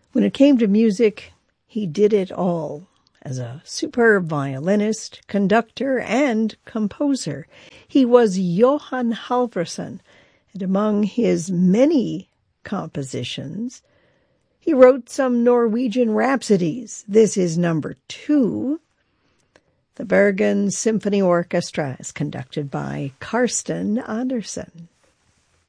When it came to music, he did it all. As a superb violinist, conductor, and composer, he was Johann Halvorson, and among his many compositions, he wrote some Norwegian rhapsodies. This is number 2. The Bergen Symphony Orchestra is conducted by Karsten Andersen.